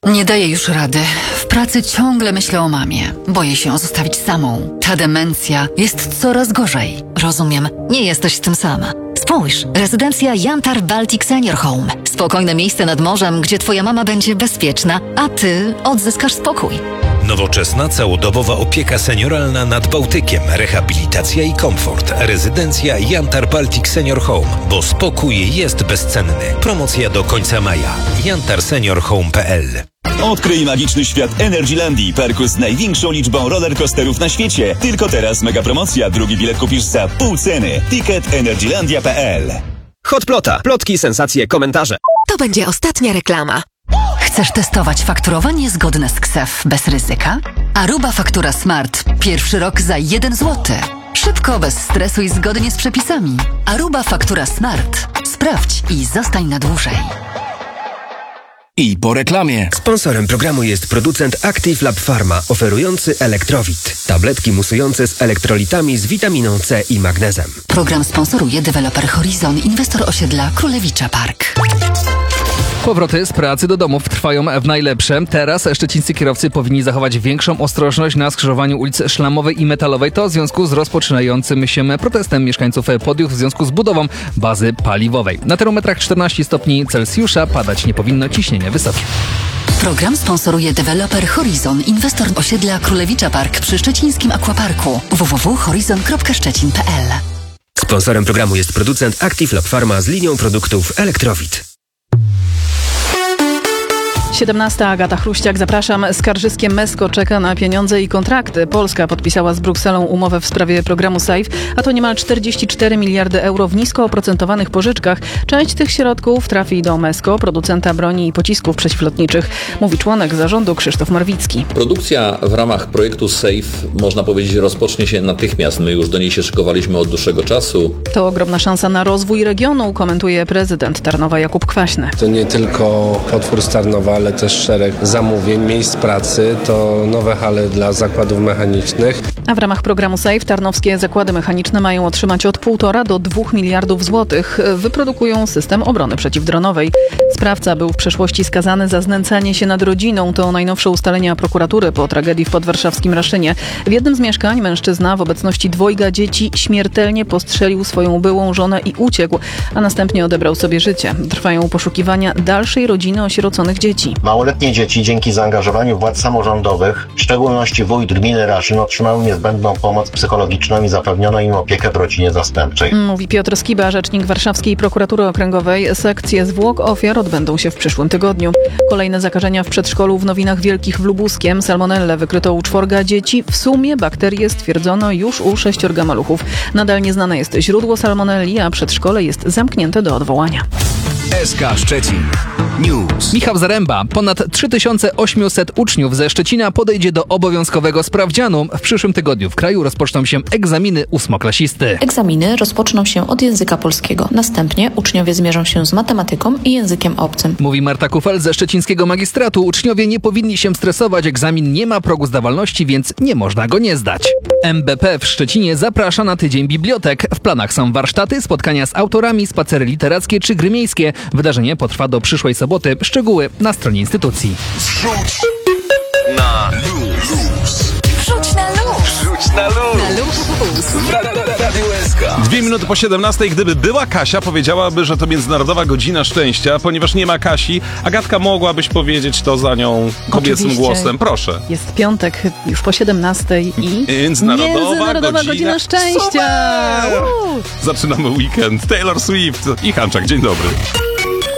Nie daję już rady. W pracy ciągle myślę o mamie. Boję się zostawić samą. Ta demencja jest coraz gorzej. Rozumiem. Nie jesteś z tym sama. Spójrz, rezydencja Jantar Baltic Senior Home. Spokojne miejsce nad morzem, gdzie twoja mama będzie bezpieczna, a ty odzyskasz spokój. Nowoczesna, całodobowa opieka senioralna nad Bałtykiem, rehabilitacja i komfort. Rezydencja Jantar Baltic Senior Home, bo spokój jest bezcenny. Promocja do końca maja. jantarseniorhome.pl. Odkryj magiczny świat Energylandii, parku z największą liczbą rollercoasterów na świecie. Tylko teraz mega promocja, drugi bilet kupisz za pół ceny. Ticket energylandia.pl. Hotplota. Plotki, sensacje, komentarze. To będzie ostatnia reklama. Chcesz testować fakturowanie zgodne z KSEF bez ryzyka? Aruba Faktura Smart. Pierwszy rok za 1 zł. Szybko, bez stresu i zgodnie z przepisami. Aruba Faktura Smart. Sprawdź i zostań na dłużej. I po reklamie. Sponsorem programu jest producent Active Lab Pharma, oferujący Elektrowit. Tabletki musujące z elektrolitami z witaminą C i magnezem. Program sponsoruje deweloper Horizon, inwestor osiedla Królewicza Park. Powroty z pracy do domów trwają w najlepsze. Teraz szczecińscy kierowcy powinni zachować większą ostrożność na skrzyżowaniu ulic Szlamowej i Metalowej. To w związku z rozpoczynającym się protestem mieszkańców Podjów w związku z budową bazy paliwowej. Na termometrach 14 stopni Celsjusza padać nie powinno, ciśnienie wysokie. Program sponsoruje deweloper Horizon, inwestor osiedla Królewicza Park przy szczecińskim Aquaparku. www.horizon.szczecin.pl. Sponsorem programu jest producent Active Lab Pharma z linią produktów Elektrowit. 17. Agata Chruściak, zapraszam. Skarżyskie Mesko czeka na pieniądze i kontrakty. Polska podpisała z Brukselą umowę w sprawie programu SAFE, a to niemal 44 miliardy euro w nisko oprocentowanych pożyczkach. Część tych środków trafi do Mesko, producenta broni i pocisków przeciwlotniczych, mówi członek zarządu Krzysztof Marwicki. Produkcja w ramach projektu SAFE, można powiedzieć, rozpocznie się natychmiast. My już do niej się szykowaliśmy od dłuższego czasu. To ogromna szansa na rozwój regionu, komentuje prezydent Tarnowa Jakub Kwaśny. To nie tylko potwór z Tarnowa, ale też szereg zamówień, miejsc pracy, to nowe hale dla zakładów mechanicznych. A w ramach programu SAFE tarnowskie zakłady mechaniczne mają otrzymać od 1,5 do 2 miliardów złotych. Wyprodukują system obrony przeciwdronowej. Sprawca był w przeszłości skazany za znęcanie się nad rodziną. To najnowsze ustalenia prokuratury po tragedii w podwarszawskim Raszynie. W jednym z mieszkań mężczyzna w obecności 2 dzieci śmiertelnie postrzelił swoją byłą żonę i uciekł, a następnie odebrał sobie życie. Trwają poszukiwania dalszej rodziny osieroconych dzieci. Małoletnie dzieci dzięki zaangażowaniu władz samorządowych, w szczególności wójt gminy Raszyn, otrzymały niezbędną pomoc psychologiczną i zapewniono im opiekę w rodzinie zastępczej. Mówi Piotr Skiba, rzecznik Warszawskiej Prokuratury Okręgowej. Sekcje zwłok ofiar odbędą się w przyszłym tygodniu. Kolejne zakażenia w przedszkolu w Nowinach Wielkich w Lubuskiem. Salmonellę wykryto u 4 dzieci. W sumie bakterie stwierdzono już u 6 maluchów. Nadal nieznane jest źródło salmonelli, a przedszkole jest zamknięte do odwołania. SK Szczecin News. Michał Zaręba. Ponad 3800 uczniów ze Szczecina podejdzie do obowiązkowego sprawdzianu. W przyszłym tygodniu w kraju rozpoczną się egzaminy ósmoklasisty. Egzaminy rozpoczną się od języka polskiego. Następnie uczniowie zmierzą się z matematyką i językiem obcym. Mówi Marta Kufel ze szczecińskiego magistratu. Uczniowie nie powinni się stresować. Egzamin nie ma progu zdawalności, więc nie można go nie zdać. MBP w Szczecinie zaprasza na tydzień bibliotek. W planach są warsztaty, spotkania z autorami, spacery literackie czy gry miejskie. Wydarzenie potrwa do przyszłej soboty. Szczegóły na stronie instytucji. Zrzuć na luz. Wrzuć na luz. Wrzuć na luz. Na luz. Radio SK. 2 minuty po 17. Gdyby była Kasia, powiedziałaby, że to Międzynarodowa Godzina Szczęścia. Ponieważ nie ma Kasi, Agatka, mogłabyś powiedzieć to za nią kobiecym Oczywiście. głosem. Proszę. Jest piątek, już po 17 i Międzynarodowa Godzina Szczęścia. Zaczynamy weekend. Taylor Swift i Hanczak. Dzień dobry.